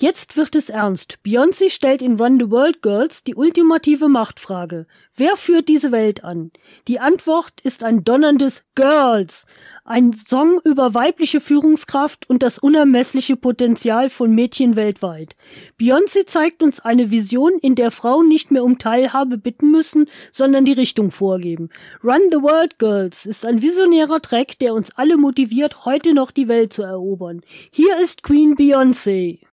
Jetzt wird es ernst. Beyoncé stellt in Run the World Girls die ultimative Machtfrage. Wer führt diese Welt an? Die Antwort ist ein donnerndes Girls. Ein Song über weibliche Führungskraft und das unermessliche Potenzial von Mädchen weltweit. Beyoncé zeigt uns eine Vision, in der Frauen nicht mehr um Teilhabe bitten müssen, sondern die Richtung vorgeben. Run the World Girls ist ein visionärer Track, der uns alle motiviert, heute noch die Welt zu erobern. Hier ist Queen Beyoncé.